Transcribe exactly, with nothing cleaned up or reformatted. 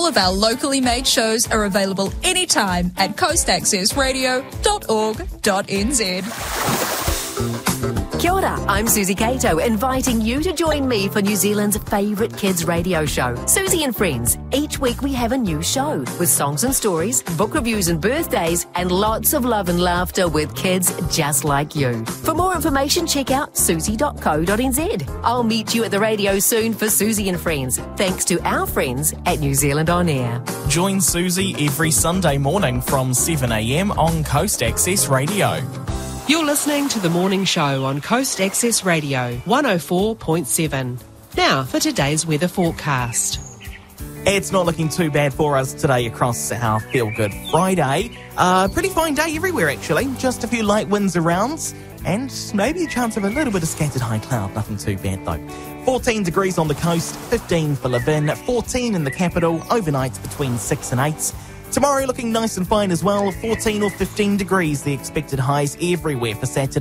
All of our locally made shows are available anytime at coast access radio dot org dot n z. Kia ora, I'm Susie Cato, inviting you to join me for New Zealand's favourite kids radio show, Susie and Friends. Each week we have a new show with songs and stories, book reviews and birthdays, and lots of love and laughter with kids just like you. For more information, check out susie dot co dot n z. I'll meet you at the radio soon for Susie and Friends, thanks to our friends at New Zealand On Air. Join Susie every Sunday morning from seven a m on Coast Access Radio. You're listening to The Morning Show on Coast Access Radio, one oh four point seven. Now for today's weather forecast. It's not looking too bad for us today across our Feel Good Friday. Uh, pretty fine day everywhere, actually. Just a few light winds around and maybe a chance of a little bit of scattered high cloud. Nothing too bad, though. fourteen degrees on the coast, fifteen for Levin, fourteen in the capital, overnight between six and eight. Tomorrow looking nice and fine as well, fourteen or fifteen degrees, the expected highs everywhere for Saturday.